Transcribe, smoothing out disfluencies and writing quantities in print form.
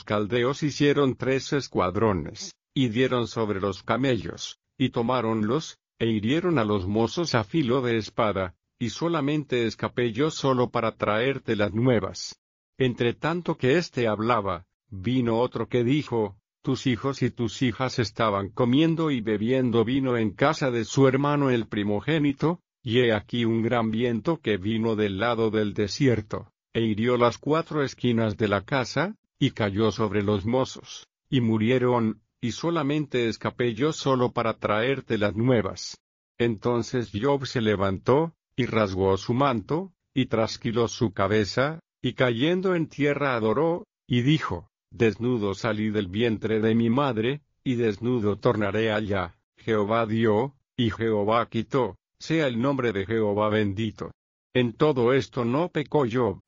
caldeos hicieron 3 escuadrones, y dieron sobre los camellos, y tomáronlos, e hirieron a los mozos a filo de espada, y solamente escapé yo solo para traerte las nuevas. Entre tanto que éste hablaba, vino otro que dijo: tus hijos y tus hijas estaban comiendo y bebiendo vino en casa de su hermano el primogénito, y he aquí un gran viento que vino del lado del desierto, e hirió las 4 esquinas de la casa, y cayó sobre los mozos, y murieron, y solamente escapé yo solo para traerte las nuevas. Entonces Job se levantó, y rasgó su manto, y trasquiló su cabeza, y cayendo en tierra adoró, y dijo: desnudo salí del vientre de mi madre, y desnudo tornaré allá. Jehová dio, y Jehová quitó, sea el nombre de Jehová bendito. En todo esto no pecó Job,